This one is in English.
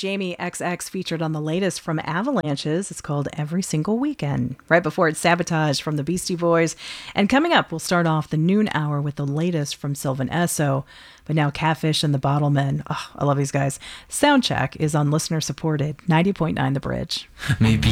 Jamie XX featured on the latest from Avalanches. It's called Every Single Weekend. Right before it's Sabotage from the Beastie Boys. And coming up, we'll start off the noon hour with the latest from Sylvan Esso. But now Catfish and the Bottlemen. Oh, I love these guys. Soundcheck is on listener supported 90.9 The Bridge. Maybe